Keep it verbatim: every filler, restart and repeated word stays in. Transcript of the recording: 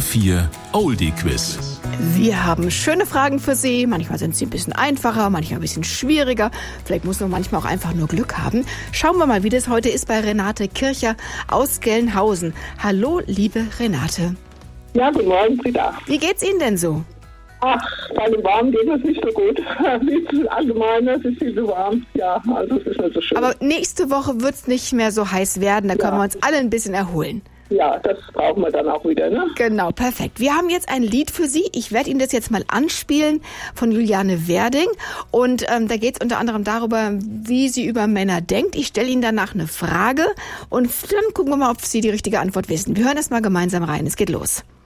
vier Oldie Quiz. Wir haben schöne Fragen für Sie. Manchmal sind sie ein bisschen einfacher, manchmal ein bisschen schwieriger. Vielleicht muss man manchmal auch einfach nur Glück haben. Schauen wir mal, wie das heute ist bei Renate Kircher aus Gelnhausen. Hallo, liebe Renate. Ja, guten Morgen, Frieda. Wie geht's Ihnen denn so? Ach, bei dem Warmen geht es nicht so gut. Es ist allgemein, es ist viel zu warm. Ja, also es ist nicht so schön. Aber nächste Woche wird's nicht mehr so heiß werden. Da können Ja. wir uns alle ein bisschen erholen. Ja, das brauchen wir dann auch wieder, ne? Genau, perfekt. Wir haben jetzt ein Lied für Sie. Ich werde Ihnen das jetzt mal anspielen von Juliane Werding. Und ähm, da geht es unter anderem darüber, wie sie über Männer denkt. Ich stelle Ihnen danach eine Frage und dann gucken wir mal, ob Sie die richtige Antwort wissen. Wir hören es mal gemeinsam rein. Es geht los.